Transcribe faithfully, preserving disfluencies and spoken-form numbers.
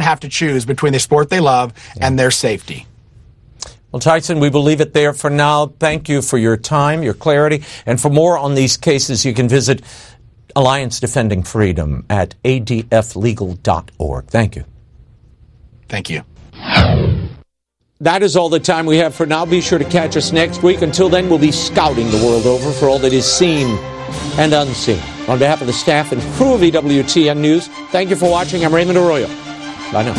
have to choose between the sport they love and their safety. Well, Tyson, we will leave it there for now. Thank you for your time, your clarity. And for more on these cases, you can visit Alliance Defending Freedom at A D F legal dot org. Thank you. Thank you. That is all the time we have for now. Be sure to catch us next week. Until then, we'll be scouting the world over for all that is seen and unseen. On behalf of the staff and crew of E W T N News, thank you for watching. I'm Raymond Arroyo. Bye now.